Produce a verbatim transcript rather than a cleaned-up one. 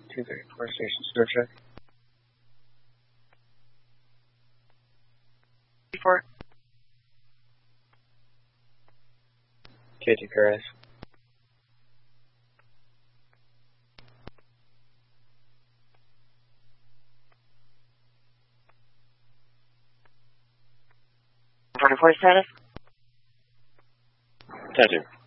two thirty-four, station store check. Four. K two Paris. Forty-four status. Tattoo.